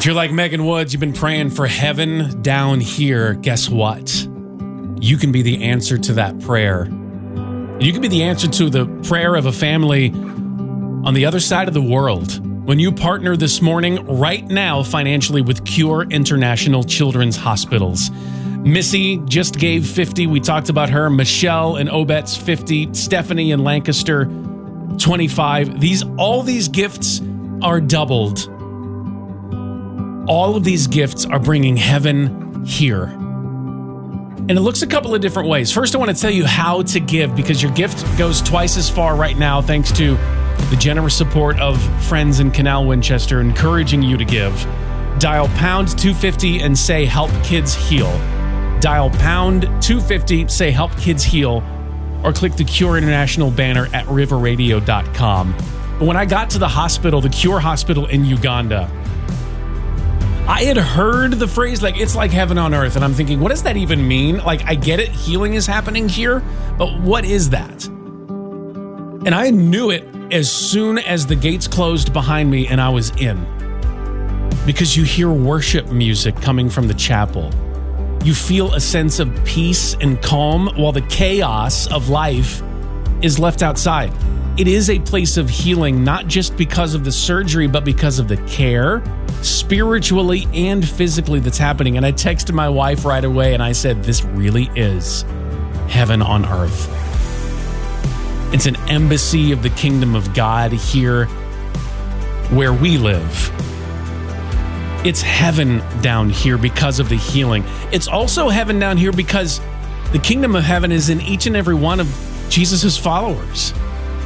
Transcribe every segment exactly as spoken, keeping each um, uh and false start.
If you're like Megan Woods, you've been praying for heaven down here, guess what? You can be the answer to that prayer. You can be the answer to the prayer of a family on the other side of the world. When you partner this morning, right now, financially with Cure International Children's Hospitals. Missy just gave fifty. We talked about her. Michelle and Obet's fifty. Stephanie and Lancaster, twenty-five. These, all these gifts are doubled. All of these gifts are bringing heaven here. And it looks a couple of different ways. First, I want to tell you how to give, because your gift goes twice as far right now thanks to the generous support of friends in Canal Winchester encouraging you to give. Dial pound two fifty and say help kids heal. Dial pound two fifty, say help kids heal, or click the Cure International banner at river radio dot com. But when I got to the hospital, the Cure Hospital in Uganda, I had heard the phrase, like, it's like heaven on earth. And I'm thinking, what does that even mean? Like, I get it. Healing is happening here. But what is that? And I knew it as soon as the gates closed behind me and I was in. Because you hear worship music coming from the chapel. You feel a sense of peace and calm while the chaos of life is left outside. It is a place of healing, not just because of the surgery, but because of the care, spiritually and physically, that's happening. And I texted my wife right away and I said, this really is heaven on earth. It's an embassy of the kingdom of God here where we live. It's heaven down here because of the healing. It's also heaven down here because the kingdom of heaven is in each and every one of Jesus' followers.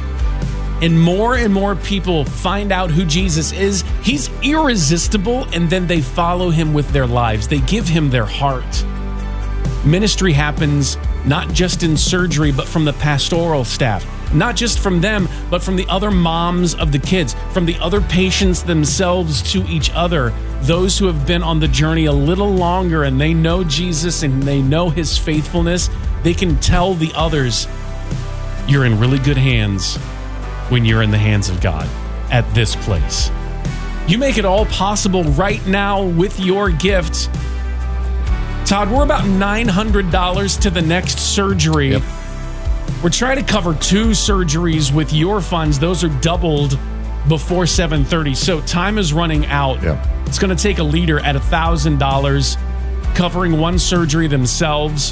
And more and more people find out who Jesus is. He's irresistible, and then they follow him with their lives. They give him their heart. Ministry happens not just in surgery, but from the pastoral staff. Not just from them, but from the other moms of the kids, from the other patients themselves to each other. Those who have been on the journey a little longer and they know Jesus and they know his faithfulness, they can tell the others, you're in really good hands when you're in the hands of God at this place. You make it all possible right now with your gift. Todd, we're about nine hundred dollars to the next surgery. Yep. We're trying to cover two surgeries with your funds. Those are doubled before seven thirty. So time is running out. Yep. It's going to take a leader at one thousand dollars covering one surgery themselves.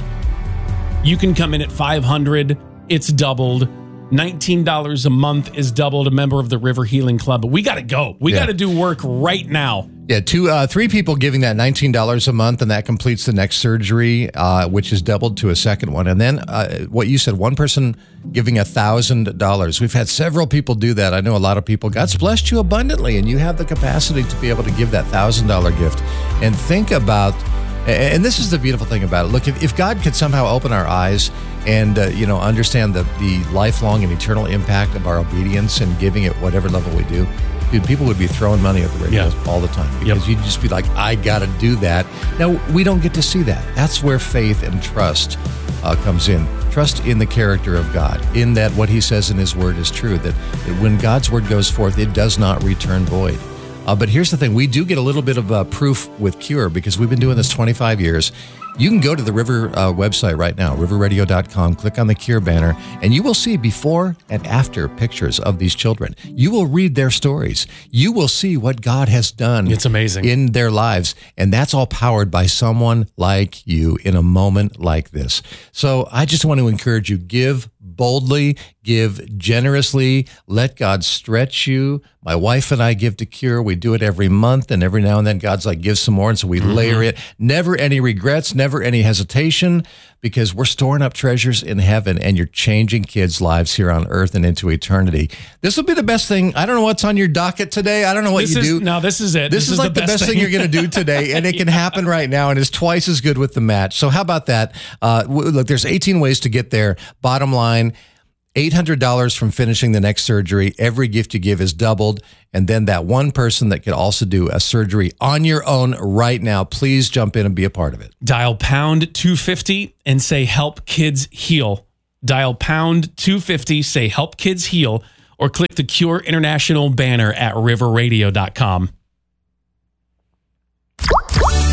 You can come in at five hundred dollars. It's doubled. nineteen dollars a month is doubled. A member of the River Healing Club. But we got to go. We yeah. got to do work right now. Yeah, two, uh, three people giving that nineteen dollars a month, and that completes the next surgery, uh, which is doubled to a second one. And then uh, what you said, one person giving one thousand dollars. We've had several people do that. I know a lot of people. God's blessed you abundantly, and you have the capacity to be able to give that one thousand dollars gift. And think about, and this is the beautiful thing about it. Look, if, if God could somehow open our eyes and, uh, you know, understand the, the lifelong and eternal impact of our obedience and giving at whatever level we do, dude, people would be throwing money at the radio yeah. all the time because yep. you'd just be like, I got to do that. Now, we don't get to see that. That's where faith and trust uh, comes in. Trust in the character of God, in that what he says in his word is true, that, that when God's word goes forth, it does not return void. Uh, but here's the thing. We do get a little bit of uh, proof with Cure because we've been doing this twenty-five years. You can go to the River uh, website right now, river radio dot com, click on the Cure banner, and you will see before and after pictures of these children. You will read their stories. You will see what God has done. It's amazing. In their lives, and that's all powered by someone like you in a moment like this. So I just want to encourage you, give boldly, give generously, let God stretch you. My wife and I give to Cure. We do it every month, and every now and then God's like, give some more, and so we mm-hmm. layer it. Never any regrets, never any hesitation, because we're storing up treasures in heaven, and you're changing kids' lives here on earth and into eternity. This will be the best thing. I don't know what's on your docket today. I don't know what this you is, do. No, this is it. This, this is, is like the best, best thing. thing you're going to do today, and it can yeah. happen right now, and it's twice as good with the match. So how about that? Uh, look, there's eighteen ways to get there. Bottom line, eight hundred dollars from finishing the next surgery. Every gift you give is doubled. And then that one person that could also do a surgery on your own right now, please jump in and be a part of it. Dial pound two fifty and say help kids heal. Dial pound two fifty, say help kids heal, or click the Cure International banner at river radio dot com.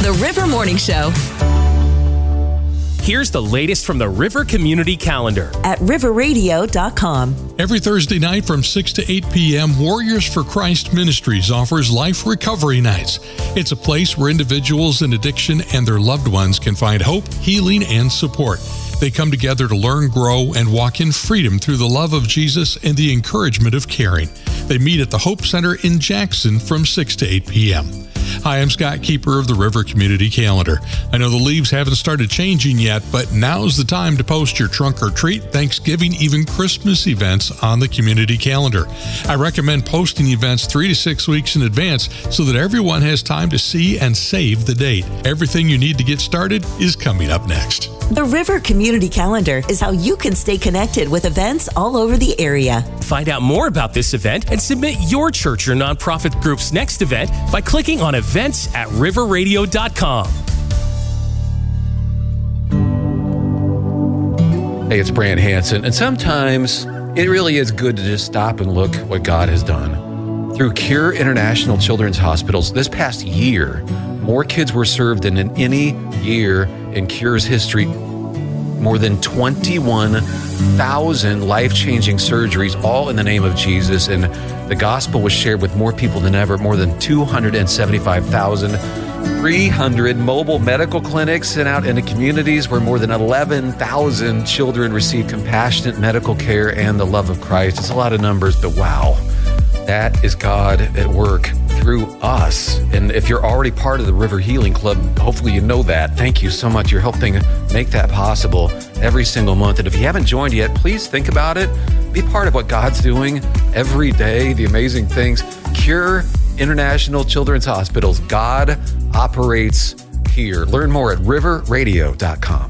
The River Morning Show. Here's the latest from the River Community Calendar at river radio dot com. Every Thursday night from six to eight p.m., Warriors for Christ Ministries offers Life Recovery Nights. It's a place where individuals in addiction and their loved ones can find hope, healing, and support. They come together to learn, grow, and walk in freedom through the love of Jesus and the encouragement of caring. They meet at the Hope Center in Jackson from six to eight p.m. Hi, I'm Scott, keeper of the River Community Calendar. I know the leaves haven't started changing yet, but now's the time to post your trunk or treat, Thanksgiving, even Christmas events on the community calendar. I recommend posting events three to six weeks in advance so that everyone has time to see and save the date. Everything you need to get started is coming up next. The River Community Calendar is how you can stay connected with events all over the area. Find out more about this event and submit your church or nonprofit group's next event by clicking on events at river radio dot com. Hey, it's Brant Hansen, and sometimes it really is good to just stop and look what God has done. Through Cure International Children's Hospitals, this past year, more kids were served than in any year in Cure's history. More than twenty-one thousand life-changing surgeries, all in the name of Jesus, and the gospel was shared with more people than ever. More than two hundred seventy-five thousand three hundred mobile medical clinics sent out into communities where more than eleven thousand children receive compassionate medical care and the love of Christ. It's a lot of numbers, but wow, that is God at work through us. And if you're already part of the River Healing Club, hopefully you know that. Thank you so much. You're helping make that possible every single month. And if you haven't joined yet, please think about it. Be part of what God's doing every day, the amazing things. Cure International Children's Hospitals. God operates here. Learn more at river radio dot com.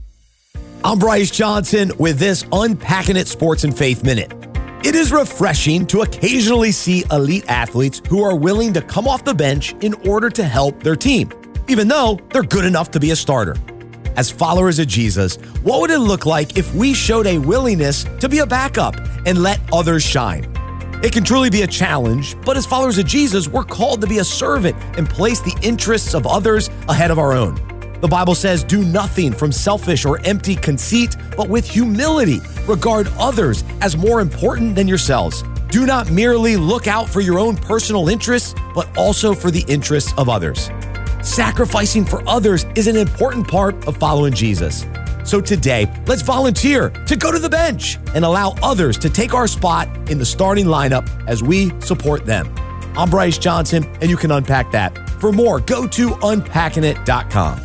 I'm Bryce Johnson with this Unpacking It Sports and Faith Minute. It is refreshing to occasionally see elite athletes who are willing to come off the bench in order to help their team, even though they're good enough to be a starter. As followers of Jesus, what would it look like if we showed a willingness to be a backup and let others shine? It can truly be a challenge, but as followers of Jesus, we're called to be a servant and place the interests of others ahead of our own. The Bible says, do nothing from selfish or empty conceit, but with humility, regard others as more important than yourselves. Do not merely look out for your own personal interests, but also for the interests of others. Sacrificing for others is an important part of following Jesus. So today, let's volunteer to go to the bench and allow others to take our spot in the starting lineup as we support them. I'm Bryce Johnson, and you can unpack that. For more, go to unpacking it dot com.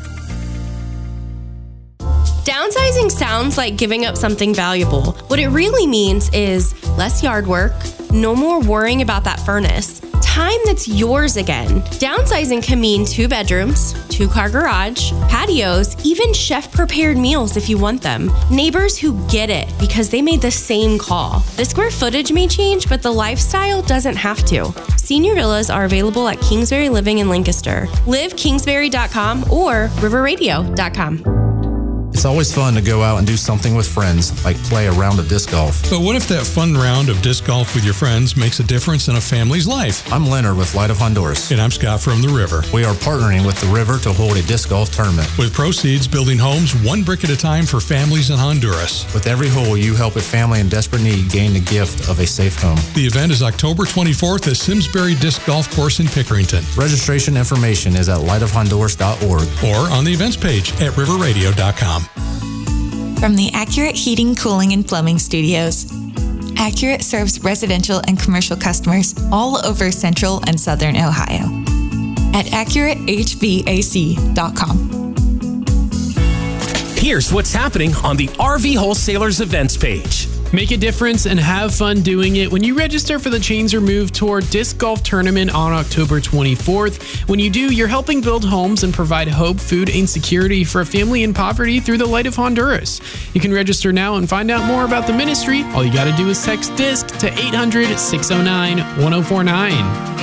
Downsizing sounds like giving up something valuable. What it really means is less yard work, no more worrying about that furnace, time that's yours again. Downsizing can mean two bedrooms, two-car garage, patios, even chef-prepared meals if you want them. Neighbors who get it because they made the same call. The square footage may change, but the lifestyle doesn't have to. Senior villas are available at Kingsbury Living in Lancaster. live kingsbury dot com or river radio dot com. It's always fun to go out and do something with friends, like play a round of disc golf. But what if that fun round of disc golf with your friends makes a difference in a family's life? I'm Leonard with Light of Honduras. And I'm Scott from the River. We are partnering with the River to hold a disc golf tournament. With proceeds building homes one brick at a time for families in Honduras. With every hole, you help a family in desperate need gain the gift of a safe home. The event is October twenty-fourth at Simsbury Disc Golf Course in Pickerington. Registration information is at light of honduras dot org or on the events page at river radio dot com. From the Accurate Heating, Cooling, and Plumbing Studios. Accurate serves residential and commercial customers all over central and southern Ohio. At accurate h v a c dot com. Here's what's happening on the R V Wholesalers events page. Make a difference and have fun doing it when you register for the Chains Are Moved Tour Disc Golf Tournament on October twenty-fourth. When you do, you're helping build homes and provide hope, food, and security for a family in poverty through the Light of Honduras. You can register now and find out more about the ministry. All you got to do is text DISC to eight hundred, six oh nine, one oh four nine.